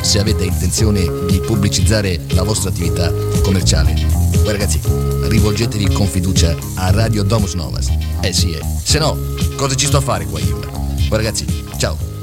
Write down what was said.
se avete intenzione di pubblicizzare la vostra attività commerciale. Poi ragazzi, rivolgetevi con fiducia a Radio Domus Novas. Sì, se no, cosa ci sto a fare qua io? Poi ragazzi, ciao.